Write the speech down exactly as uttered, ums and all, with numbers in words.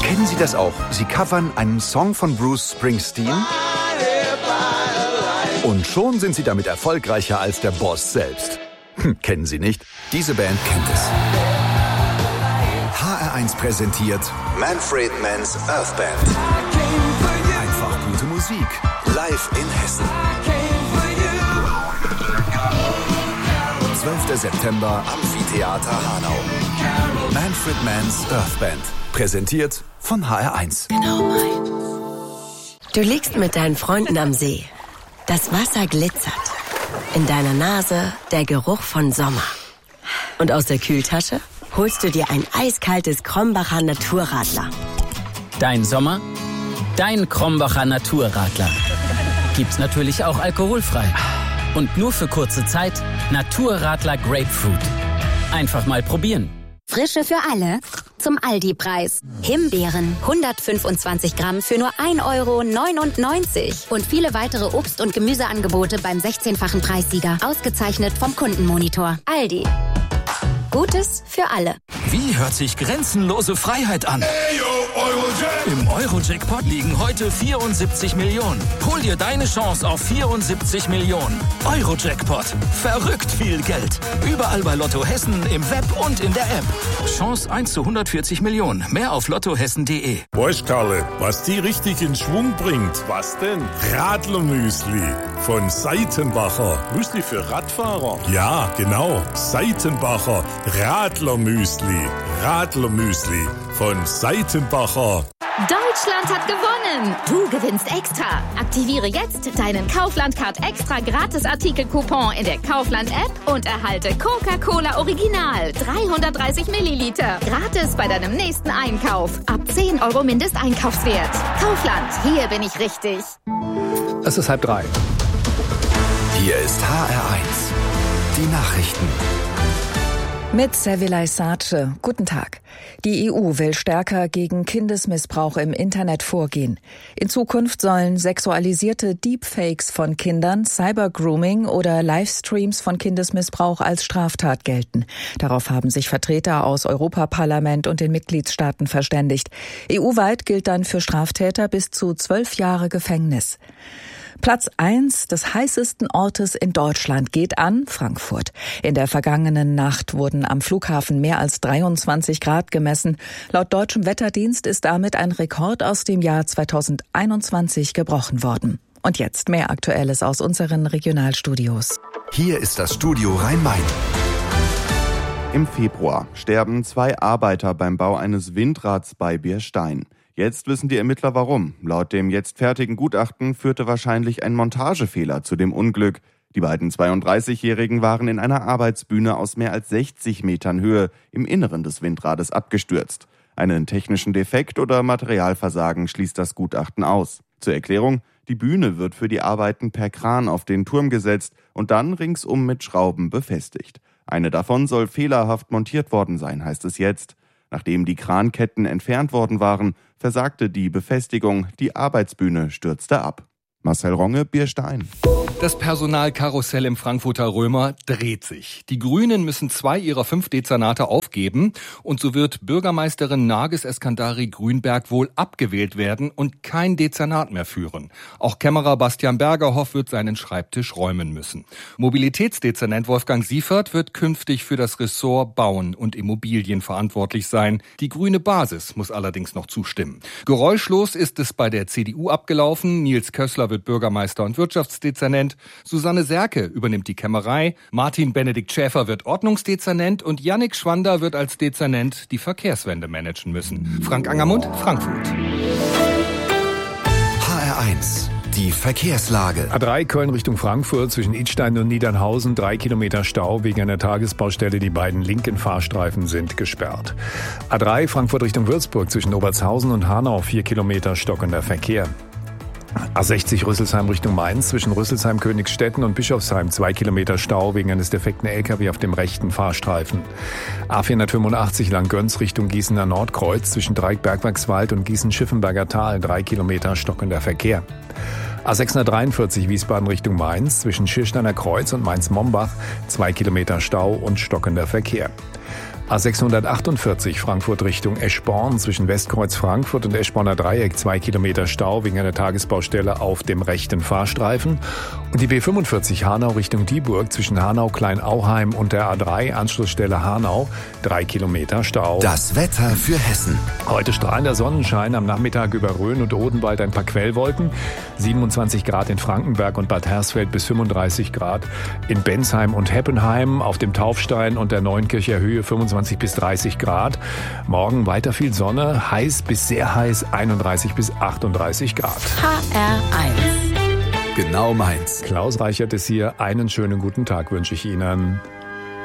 Kennen Sie das auch? Sie covern einen Song von Bruce Springsteen und schon sind Sie damit erfolgreicher als der Boss selbst. Hm, kennen Sie nicht? Diese Band kennt es. H R eins präsentiert Manfred Mann's Earth Band. Einfach gute Musik. Live in Hessen. zwölfter September, Amphitheater Hanau. Manfred Mann's Earth Band. Präsentiert von H R eins. Genau meins. Du liegst mit deinen Freunden am See. Das Wasser glitzert. In deiner Nase der Geruch von Sommer. Und aus der Kühltasche holst du dir ein eiskaltes Krombacher Naturradler. Dein Sommer, dein Krombacher Naturradler. Gibt's natürlich auch alkoholfrei. Und nur für kurze Zeit Naturradler Grapefruit. Einfach mal probieren. Frische für alle zum Aldi-Preis. Himbeeren hundertfünfundzwanzig Gramm für nur ein Euro neunundneunzig. Und viele weitere Obst- und Gemüseangebote beim sechzehnfachen Preissieger. Ausgezeichnet vom Kundenmonitor. Aldi. Gutes für alle. Wie hört sich grenzenlose Freiheit an? Hey, yo, Eurojack. Im Eurojackpot liegen heute vierundsiebzig Millionen. Hol dir deine Chance auf vierundsiebzig Millionen. Eurojackpot. Verrückt viel Geld. Überall bei Lotto Hessen, im Web und in der App. Chance eins zu hundertvierzig Millionen. Mehr auf lottohessen punkt de. Weißt Karle, was die richtig in Schwung bringt? Was denn? Radlermüsli von Seitenbacher. Müsli für Radfahrer? Ja, genau. Seitenbacher. Radlermüsli. Radlermüsli von Seitenbacher. Deutschland hat gewonnen! Du gewinnst extra! Aktiviere jetzt deinen Kaufland-Card extra Gratis-Artikel-Coupon in der Kaufland-App und erhalte Coca-Cola Original dreihundertdreißig Milliliter gratis bei deinem nächsten Einkauf. Ab zehn Euro Mindesteinkaufswert. Kaufland, hier bin ich richtig. Es ist halb drei. Hier ist H R eins. Die Nachrichten. Mit Sevilay Sace. Guten Tag. Die E U will stärker gegen Kindesmissbrauch im Internet vorgehen. In Zukunft sollen sexualisierte Deepfakes von Kindern, Cybergrooming oder Livestreams von Kindesmissbrauch als Straftat gelten. Darauf haben sich Vertreter aus Europaparlament und den Mitgliedstaaten verständigt. E U-weit gilt dann für Straftäter bis zu zwölf Jahre Gefängnis. Platz eins des heißesten Ortes in Deutschland geht an Frankfurt. In der vergangenen Nacht wurden am Flughafen mehr als dreiundzwanzig Grad gemessen. Laut deutschem Wetterdienst ist damit ein Rekord aus dem Jahr zweitausendeinundzwanzig gebrochen worden. Und jetzt mehr Aktuelles aus unseren Regionalstudios. Hier ist das Studio Rhein-Main. Im Februar sterben zwei Arbeiter beim Bau eines Windrads bei Bierstein. Jetzt wissen die Ermittler warum. Laut dem jetzt fertigen Gutachten führte wahrscheinlich ein Montagefehler zu dem Unglück. Die beiden zweiunddreißigjährigen waren in einer Arbeitsbühne aus mehr als sechzig Metern Höhe im Inneren des Windrades abgestürzt. Einen technischen Defekt oder Materialversagen schließt das Gutachten aus. Zur Erklärung: Die Bühne wird für die Arbeiten per Kran auf den Turm gesetzt und dann ringsum mit Schrauben befestigt. Eine davon soll fehlerhaft montiert worden sein, heißt es jetzt. Nachdem die Kranketten entfernt worden waren, versagte die Befestigung, die Arbeitsbühne stürzte ab. Marcel Ronge, Bierstein. Das Personalkarussell im Frankfurter Römer dreht sich. Die Grünen müssen zwei ihrer fünf Dezernate aufgeben und so wird Bürgermeisterin Nargis Eskandari-Grünberg wohl abgewählt werden und kein Dezernat mehr führen. Auch Kämmerer Bastian Bergerhoff wird seinen Schreibtisch räumen müssen. Mobilitätsdezernent Wolfgang Siefert wird künftig für das Ressort Bauen und Immobilien verantwortlich sein. Die grüne Basis muss allerdings noch zustimmen. Geräuschlos ist es bei der C D U abgelaufen. Nils Kössler wird Bürgermeister und Wirtschaftsdezernent. Susanne Serke übernimmt die Kämmerei. Martin Benedikt Schäfer wird Ordnungsdezernent und Jannik Schwander wird als Dezernent die Verkehrswende managen müssen. Frank Angermund, Frankfurt. H R eins. Die Verkehrslage. A drei Köln Richtung Frankfurt zwischen Idstein und Niedernhausen. Drei Kilometer Stau wegen einer Tagesbaustelle. Die beiden linken Fahrstreifen sind gesperrt. A drei Frankfurt Richtung Würzburg zwischen Obertshausen und Hanau. Vier Kilometer stockender Verkehr. A sechzig Rüsselsheim Richtung Mainz zwischen Rüsselsheim, Königsstetten und Bischofsheim. Zwei Kilometer Stau wegen eines defekten L K W auf dem rechten Fahrstreifen. A vierhundertfünfundachtzig Langgöns Richtung Gießener Nordkreuz zwischen Dreieck-Bergwerkswald und Gießen-Schiffenberger Tal. Drei Kilometer stockender Verkehr. A sechshundertdreiundvierzig Wiesbaden Richtung Mainz zwischen Schirsteiner Kreuz und Mainz-Mombach. Zwei Kilometer Stau und stockender Verkehr. A sechshundertachtundvierzig Frankfurt Richtung Eschborn zwischen Westkreuz Frankfurt und Eschborner Dreieck zwei Kilometer Stau wegen einer Tagesbaustelle auf dem rechten Fahrstreifen. Und die B fünfundvierzig Hanau Richtung Dieburg zwischen Hanau-Kleinauheim und der A drei Anschlussstelle Hanau drei Kilometer Stau. Das Wetter für Hessen. Heute strahlender Sonnenschein, am Nachmittag über Rhön und Odenwald ein paar Quellwolken. siebenundzwanzig Grad in Frankenberg und Bad Hersfeld bis fünfunddreißig Grad. In Bensheim und Heppenheim auf dem Taufstein und der Neunkircher Höhe fünfundzwanzig bis dreißig Grad. Morgen weiter viel Sonne, heiß bis sehr heiß, einunddreißig bis achtunddreißig Grad. H R eins. Genau meins. Klaus Reichert ist hier. Einen schönen guten Tag wünsche ich Ihnen.